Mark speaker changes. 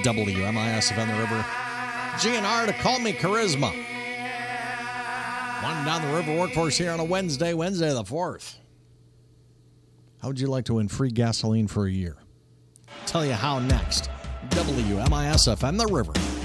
Speaker 1: WMIS FM the River. GNR to Call Me Charisma. Winding down the river workforce here on a Wednesday the 4th. How would you like to win free gasoline for a year? Tell you how next. WMIS FM the River.